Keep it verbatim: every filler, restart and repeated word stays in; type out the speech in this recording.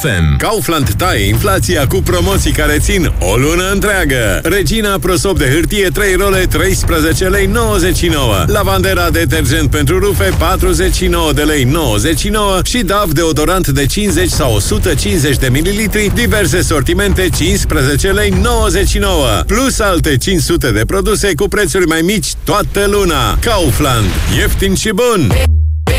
Kaufland taie inflația cu promoții care țin o lună întreagă. Regina prosop de hârtie trei role treisprezece lei nouăzeci și nouă. Lavandera detergent pentru rufe patruzeci și nouă de lei nouăzeci și nouă și D A V deodorant de cincizeci sau o sută cincizeci de mililitri, diverse sortimente cincisprezece lei nouăzeci și nouă. Plus alte cinci sute de produse cu prețuri mai mici toată luna. Kaufland. Ieftin și bun!